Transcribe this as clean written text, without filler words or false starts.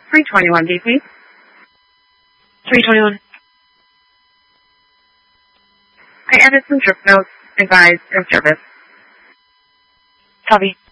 321B, please. 321. I added some trip notes. Advise in service. Copy.